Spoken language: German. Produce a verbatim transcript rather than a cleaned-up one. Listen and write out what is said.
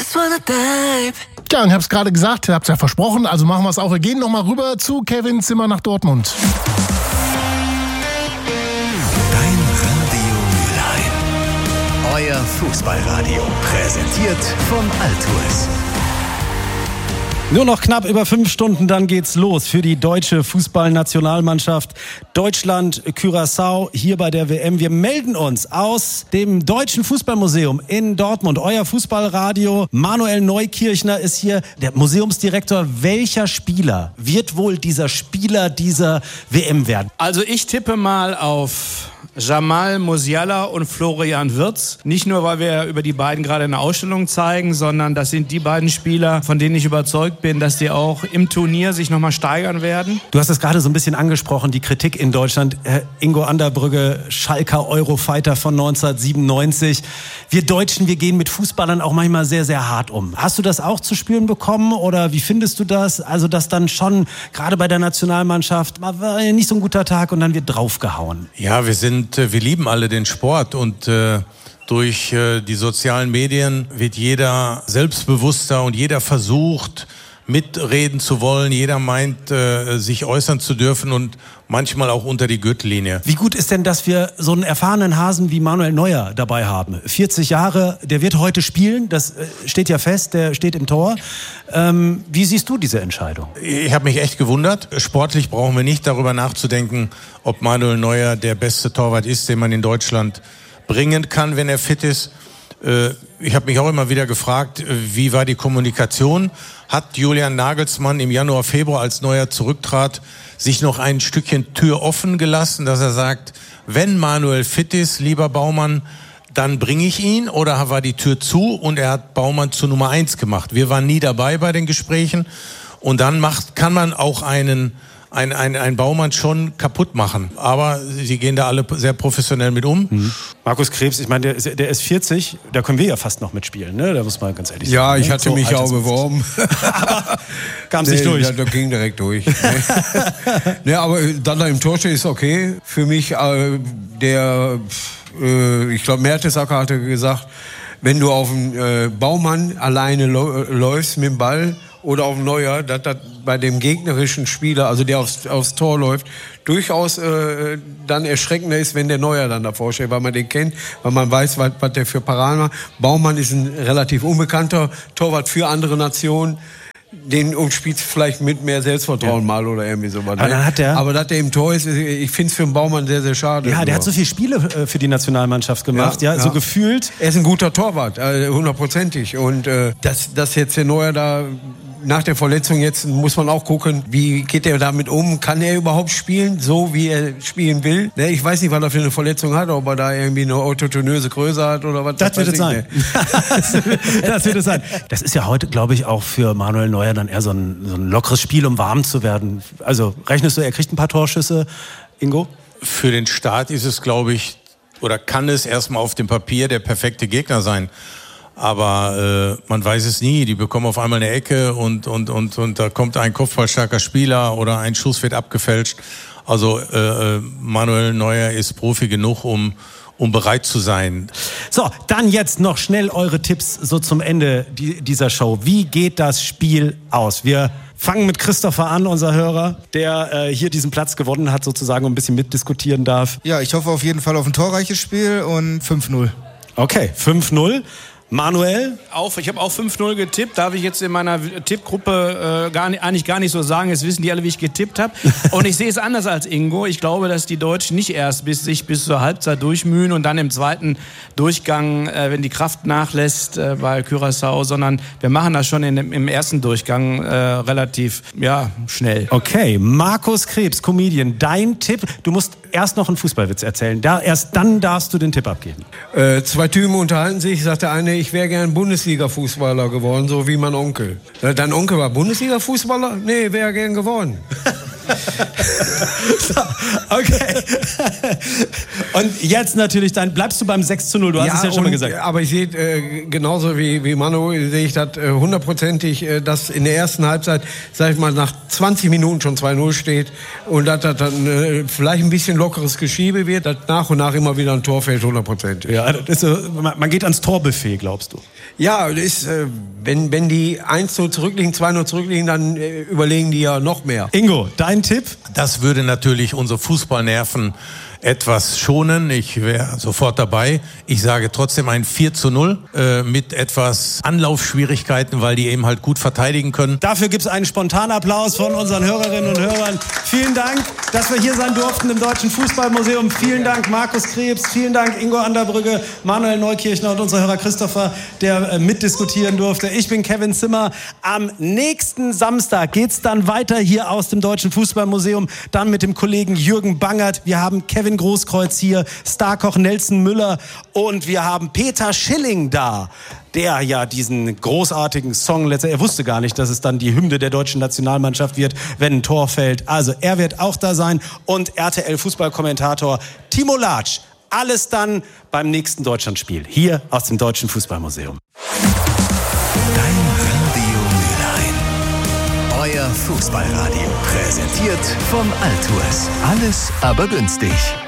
just wanna dive. Ja, und ich hab's gerade gesagt, hab's ja versprochen, also machen wir es auch. Wir gehen nochmal rüber zu Kevin Zimmer nach Dortmund. Dein Radio Mülheim. Euer Fußballradio. Präsentiert von Altours. Nur noch knapp über fünf Stunden, dann geht's los für die deutsche Fußballnationalmannschaft Deutschland, Curaçao hier bei der W M. Wir melden uns aus dem Deutschen Fußballmuseum in Dortmund. Euer Fußballradio. Manuel Neukirchner ist hier, der Museumsdirektor. Welcher Spieler wird wohl dieser Spieler dieser W M werden? Also ich tippe mal auf Jamal Musiala und Florian Wirtz. Nicht nur, weil wir über die beiden gerade eine Ausstellung zeigen, sondern das sind die beiden Spieler, von denen ich überzeugt bin, dass die auch im Turnier sich nochmal steigern werden. Du hast es gerade so ein bisschen angesprochen, die Kritik in Deutschland. Herr Ingo Anderbrügge, Schalker Eurofighter von neunzehnhundertsiebenundneunzig. Wir Deutschen, wir gehen mit Fußballern auch manchmal sehr, sehr hart um. Hast du das auch zu spüren bekommen oder wie findest du das? Also, dass dann schon, gerade bei der Nationalmannschaft, mal war nicht so ein guter Tag und dann wird draufgehauen. Ja, wir sind wir lieben alle den Sport und äh, durch äh, die sozialen Medien wird jeder selbstbewusster und jeder versucht, mitreden zu wollen. Jeder meint, äh, sich äußern zu dürfen und manchmal auch unter die Gürtellinie. Wie gut ist denn, dass wir so einen erfahrenen Hasen wie Manuel Neuer dabei haben? vierzig Jahre, der wird heute spielen, das äh, steht ja fest, der steht im Tor. Ähm, wie siehst du diese Entscheidung? Ich habe mich echt gewundert. Sportlich brauchen wir nicht darüber nachzudenken, ob Manuel Neuer der beste Torwart ist, den man in Deutschland bringen kann, wenn er fit ist. Ich habe mich auch immer wieder gefragt, wie war die Kommunikation? Hat Julian Nagelsmann im Januar, Februar, als Neuer zurücktrat, sich noch ein Stückchen Tür offen gelassen, dass er sagt, wenn Manuel fit ist, lieber Baumann, dann bringe ich ihn? Oder war die Tür zu und er hat Baumann zu Nummer eins gemacht? Wir waren nie dabei bei den Gesprächen. Und dann macht, kann man auch einen Ein, ein, ein Baumann schon kaputt machen. Aber sie gehen da alle sehr professionell mit um. Mhm. Markus Krebs, ich meine, der ist, der ist vierzig, da können wir ja fast noch mitspielen, ne? Da muss man ganz ehrlich sagen. Ja, ich ne? hatte so mich ja auch beworben. Aber kam es nee, nicht durch. Ja, das ging direkt durch. Ja, aber dann da im Tor steht, ist okay. Für mich, äh, der, äh, ich glaube, Mertesacker hatte gesagt, wenn du auf den äh, Baumann alleine lo- läufst mit dem Ball, oder auf Neuer, dass das bei dem gegnerischen Spieler, also der aufs, aufs Tor läuft, durchaus äh, dann erschreckender ist, wenn der Neuer dann davor steht, weil man den kennt, weil man weiß, was, was der für Paraden macht. Baumann ist ein relativ unbekannter Torwart für andere Nationen. Den umspielt vielleicht mit mehr Selbstvertrauen ja. mal oder irgendwie sowas. Aber, dann hat der, Aber dass der im Tor ist, ich finde es für den Baumann sehr, sehr schade. Ja, der nur. hat so viele Spiele äh, für die Nationalmannschaft gemacht, ja, ja, ja, so gefühlt. Er ist ein guter Torwart, hundertprozentig. Und äh, dass, dass jetzt der Neuer da nach der Verletzung jetzt muss man auch gucken, wie geht er damit um? Kann er überhaupt spielen, so wie er spielen will? Ne, ich weiß nicht, was er für eine Verletzung hat, ob er da irgendwie eine autotonöse Größe hat oder was. Das wird es sein. Das wird es sein. Das ist ja heute, glaube ich, auch für Manuel Neuer dann eher so ein, so ein lockeres Spiel, um warm zu werden. Also rechnest du, er kriegt ein paar Torschüsse, Ingo? Für den Start ist es, glaube ich, oder kann es erstmal auf dem Papier der perfekte Gegner sein. Aber äh, man weiß es nie. Die bekommen auf einmal eine Ecke und, und, und, und da kommt ein kopfballstarker Spieler oder ein Schuss wird abgefälscht. Also äh, Manuel Neuer ist Profi genug, um, um bereit zu sein. So, dann jetzt noch schnell eure Tipps so zum Ende dieser Show. Wie geht das Spiel aus? Wir fangen mit Christopher an, unser Hörer, der äh, hier diesen Platz gewonnen hat, sozusagen, und ein bisschen mitdiskutieren darf. Ja, ich hoffe auf jeden Fall auf ein torreiches Spiel und fünf null. Okay, fünf null. Manuel? Auf, ich habe auch fünf null getippt. Darf ich jetzt in meiner Tippgruppe äh, gar nicht, eigentlich gar nicht so sagen. Jetzt wissen die alle, wie ich getippt habe. Und ich sehe es anders als Ingo. Ich glaube, dass die Deutschen nicht erst bis, sich bis zur Halbzeit durchmühen und dann im zweiten Durchgang, äh, wenn die Kraft nachlässt äh, bei Curaçao, sondern wir machen das schon in, im ersten Durchgang äh, relativ ja, schnell. Okay, Markus Krebs, Comedian, dein Tipp. Du musst erst noch einen Fußballwitz erzählen. Da, erst dann darfst du den Tipp abgeben. Äh, zwei Typen unterhalten sich, sagt der eine, ich wäre gern Bundesliga-Fußballer geworden, so wie mein Onkel. Dein Onkel war Bundesliga-Fußballer? Nee, wäre gern geworden. Okay. Und jetzt natürlich, dann bleibst du beim sechs zu null, du hast ja, es ja schon und, mal gesagt. Aber ich sehe, äh, genauso wie, wie Manu, sehe ich das äh, hundertprozentig, äh, dass in der ersten Halbzeit, sag ich mal, nach zwanzig Minuten schon zwei null steht und dass das dann äh, vielleicht ein bisschen lockeres Geschiebe wird, dass nach und nach immer wieder ein Tor fällt, hundertprozentig. Ja, das ist so, man geht ans Torbuffet, glaubst du? Ja, das ist, äh, wenn, wenn die eins null zurückliegen, zwei null zurückliegen, dann äh, überlegen die ja noch mehr. Ingo, dein Tipp? Das würde natürlich unsere Fußballnerven etwas schonen. Ich wäre sofort dabei. Ich sage trotzdem ein vier zu null äh, mit etwas Anlaufschwierigkeiten, weil die eben halt gut verteidigen können. Dafür gibt es einen spontanen Applaus von unseren Hörerinnen und Hörern. Vielen Dank, dass wir hier sein durften im Deutschen Fußballmuseum. Vielen Dank, Markus Krebs. Vielen Dank, Ingo Anderbrügge, Manuel Neukirchner und unser Hörer Christopher, der äh, mitdiskutieren durfte. Ich bin Kevin Zimmer. Am nächsten Samstag geht's dann weiter hier aus dem Deutschen Fußballmuseum. Dann mit dem Kollegen Jürgen Bangert. Wir haben Kevin Großkreuz hier, Starkoch Nelson Müller und wir haben Peter Schilling da, der ja diesen großartigen Song letztendlich, er wusste gar nicht, dass es dann die Hymne der deutschen Nationalmannschaft wird, wenn ein Tor fällt. Also er wird auch da sein und R T L-Fußballkommentator Timo Latsch. Alles dann beim nächsten Deutschlandspiel hier aus dem Deutschen Fußballmuseum. Dein Radio Mülheim. Euer Fußballradio. Präsentiert von Altours. Alles aber günstig.